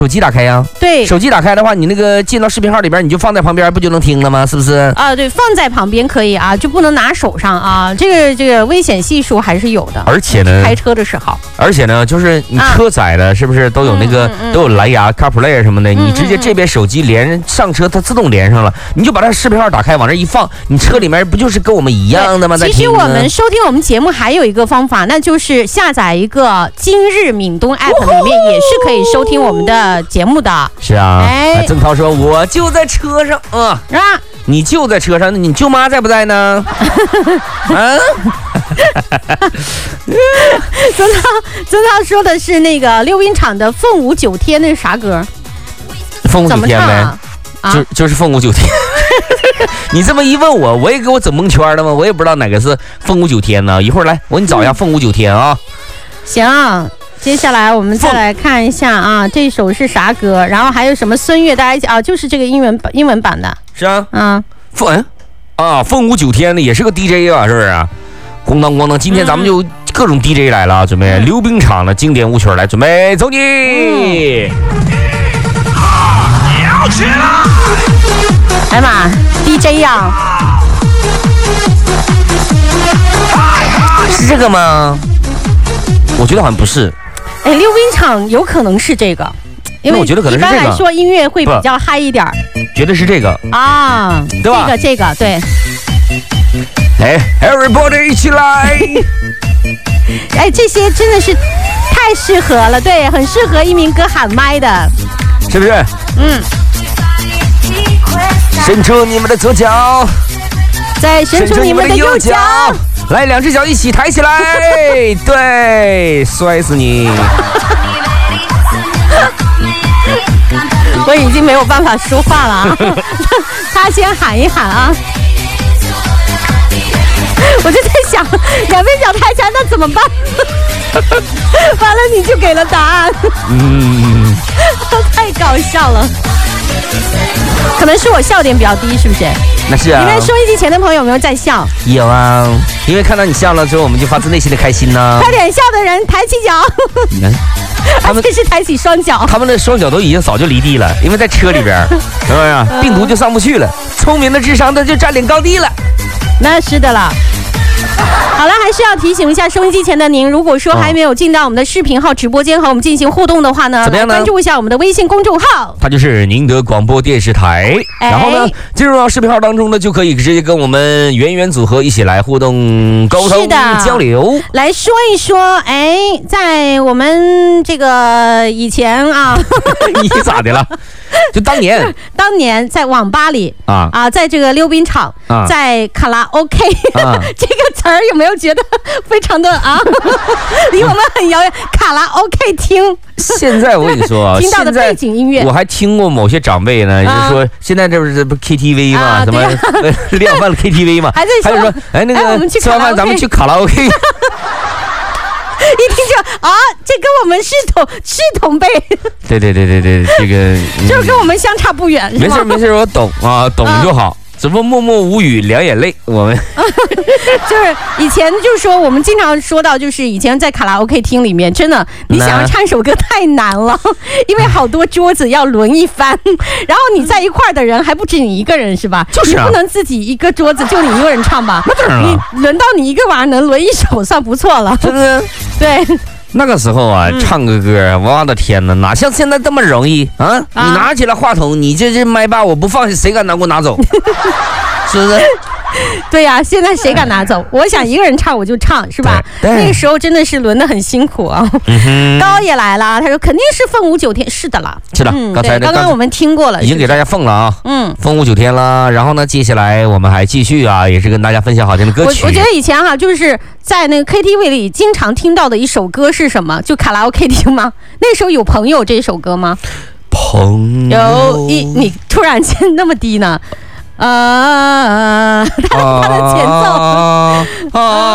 手机打开呀， 对， 手机打开的话，你那个进到视频号里边，你就放在旁边，不就能听了吗？是不是？ 啊，对，放在旁边可以啊，就不能拿手上啊。这个危险系数还是有的。 而且呢， 开车的时候， 而且呢，就是你车载的，是不是都有那个都有蓝牙 CarPlay 什么的？你直接这边手机连上车，它自动连上了，你就把它视频号打开，往这一放，你车里面不就是跟我们一样的吗？ 其实我们收听我们节目还有一个方法，那就是下载一个今日闽东 App， 里面也是可以收听我们的节目的。 是啊，郑涛说我就在车上啊，你就在车上，你舅妈在不在呢？啊， 曾涛说的是那个溜冰场的凤舞九天，那是啥歌？ 凤舞九天呗，就是凤舞九天。你这么一问我也给我整蒙圈了吗？我也不知道哪个是凤舞九天呢。一会儿来，我给你找一下凤舞九天啊。 行。接下来我们再来看一下啊，这首是啥歌？然后还有什么孙悦？大家一起啊，就是这个英文版的。 是啊， 凤舞九天的也是个 DJ 啊，是不是啊？咣当咣当，今天咱们就各种 DJ 来了，准备溜冰场的经典舞曲来，准备走你！摇起来！ 哎呀妈 ，DJ 呀！ 是这个吗？我觉得好像不是。 哎，溜冰场有可能是这个，因为我觉得可能是这个。 一般来说，音乐会比较嗨一点。 觉得是这个啊， 对吧？ 这个对。 哎 ，everybody 一起来！ 哎，这些真的是太适合了，对，很适合一鸣哥喊麦的， 是不是？伸出你们的左脚， 再伸出你们的右脚。 来，两只脚一起抬起来，对，摔死你！ 我已经没有办法说话了啊，他先喊一喊啊！我就在想，两边脚抬起来，那怎么办？完了，你就给了答案。太搞笑了。可能是我笑点比较低，是不是？ 那是啊。 你们收音机前的朋友有没有在笑？ 有啊，因为看到你笑了之后，我们就发自内心的开心呢。 快点笑的人抬起脚，而且是抬起双脚。 他们的双脚都已经早就离地了，因为在车里边，是不是？病毒就上不去了，聪明的智商它就占领高地了。 那是的了。好了，还是要提醒一下收音机前的您，如果说还没有进到我们的视频号直播间和我们进行互动的话呢， 怎么样呢？ 关注一下我们的微信公众号， 它就是宁德广播电视台。然后呢，进入到视频号当中呢，就可以直接跟我们圆圆组合一起来互动、沟通、交流， 来说一说。哎，在我们这个以前啊， 你咋的了？就当年在网吧里在这个溜冰场，在卡拉 OK，这个词儿有没有觉得非常的离我们很遥远？卡拉 OK 厅。 现在我跟你说， 听到的背景音乐， 我还听过某些长辈呢，就是说现在这不 KTV 嘛，什么量贩 KTV 嘛，还有说哎那个吃完饭咱们去卡拉 OK。 一听就这跟我们是同辈。对， 这个就是跟我们相差不远。 没事，我懂懂就好。只不过默默无语，两眼泪。我们就是以前就是说，我们经常说到，就是以前在卡拉 OK 厅里面，真的你想要唱首歌太难了，因为好多桌子要轮一番，然后你在一块的人还不止你一个人是吧？ 就是你不能自己一个桌子就你一个人唱吧？ 那当然了， 你轮到你一个玩意儿能轮一首算不错了， 是不是？ 对。 那个时候唱个歌，我的天哪，哪像现在这么容易啊！你拿起来话筒，你这麦霸我不放下，谁敢给我拿走？是不是？ 对呀，现在谁敢拿走？我想一个人唱我就唱，是吧？那个时候真的是轮得很辛苦啊。高也来了，他说肯定是凤舞九天，是的啦。 是的， 刚刚我们听过了， 已经给大家奉了啊。凤舞九天了。然后呢，接下来我们还继续也是跟大家分享好听的歌曲。 我觉得以前就是在那个 KTV 里经常听到的一首歌是什么？就卡拉 OK 厅吗？那时候有朋友这首歌吗？ 朋友， 你突然间那么低呢？他的前奏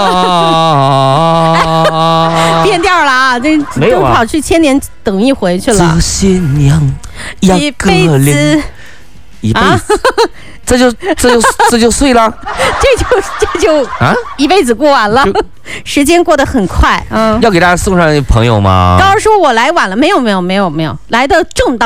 变调了啊！这都跑去千年等一回去了。 这些娘， 一辈子， 这就碎了， 这就啊，一辈子过完了，时间过得很快。 要给大家送上朋友吗？ 高儿说我来晚了，没有，来的正当。